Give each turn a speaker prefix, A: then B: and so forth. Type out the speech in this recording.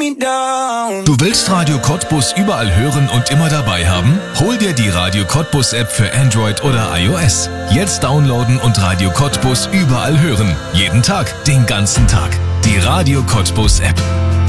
A: me down.
B: Du willst Radio Cottbus überall hören und immer dabei haben? Hol dir die Radio Cottbus App für Android oder iOS. Jetzt downloaden und Radio Cottbus überall hören. Jeden Tag, den ganzen Tag. Die Radio Cottbus App.